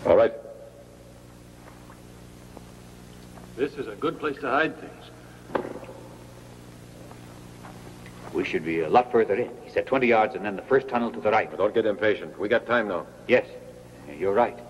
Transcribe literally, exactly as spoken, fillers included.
All right. This is a good place to hide things. We should be a lot further in. He said twenty yards and then the first tunnel to the right. Don't get impatient. We got time now. Yes, you're right.